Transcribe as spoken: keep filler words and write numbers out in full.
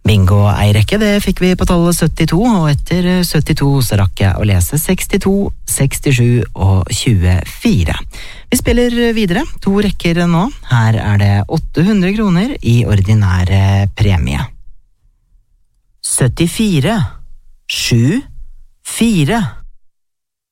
Bingo ei rekke, det fikk vi på tallet syttito, og etter syttito så rakk jeg å lese sekstito, sekstisju og tjuefire. Vi spiller videre, to rekker nå. Her er det åtte hundre kroner i ordinære premie. syttifire, sju, fire.